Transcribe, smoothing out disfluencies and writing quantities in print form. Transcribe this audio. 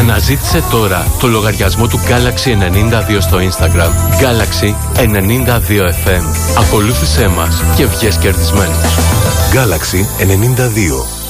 Αναζήτησε τώρα το λογαριασμό του Galaxy 92 στο Instagram. Galaxy 92 FM. Ακολούθησέ μας και βγες κερδισμένος. Galaxy 92.